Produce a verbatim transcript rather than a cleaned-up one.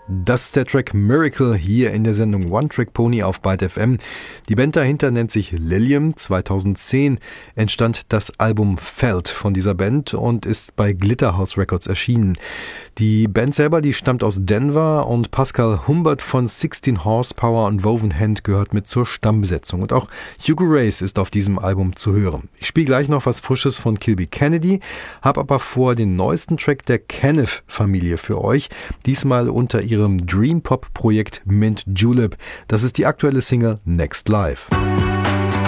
Das ist der Track Miracle hier in der Sendung One Track Pony auf Byte F M. Die Band dahinter nennt sich Lilium. zweitausendzehn entstand das Album Felt von dieser Band und ist bei Glitterhouse Records erschienen. Die Band selber, die stammt aus Denver und Pascal Humbert von sechzehn Horsepower und Woven Hand gehört mit zur Stammbesetzung. Und auch Hugo Race ist auf diesem Album zu hören. Ich spiele gleich noch was Frisches von Kilby Kennedy, habe aber vor den neuesten Track der Kenneth-Familie für euch, diesmal unter ihrem Dream-Pop-Projekt Mint Julep. Das ist die aktuelle Single Next Life.